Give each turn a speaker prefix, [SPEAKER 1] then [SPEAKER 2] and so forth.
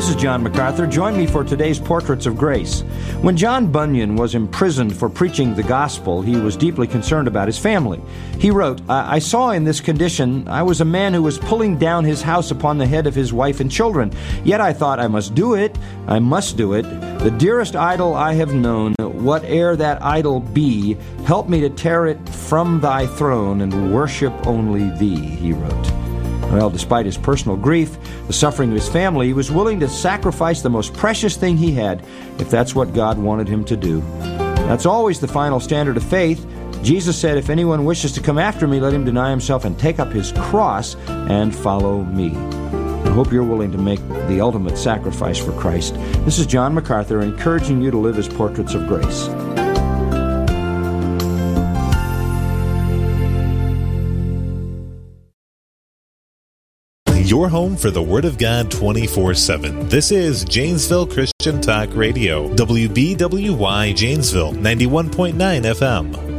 [SPEAKER 1] this is John MacArthur. Join me for today's Portraits of Grace. When John Bunyan was imprisoned for preaching the gospel, he was deeply concerned about his family. He wrote, I saw in this condition, I was a man who was pulling down his house upon the head of his wife and children. Yet I thought, I must do it. The dearest idol I have known, whate'er that idol be, help me to tear it from thy throne and worship only thee, he wrote. Well, despite his personal grief, the suffering of his family, he was willing to sacrifice the most precious thing he had if that's what God wanted him to do. That's always the final standard of faith. Jesus said, if anyone wishes to come after me, let him deny himself and take up his cross and follow me. I hope you're willing to make the ultimate sacrifice for Christ. This is John MacArthur encouraging you to live as portraits of grace.
[SPEAKER 2] Your home for the Word of God 24/7. This is Janesville Christian Talk Radio, WBWY Janesville, 91.9 FM.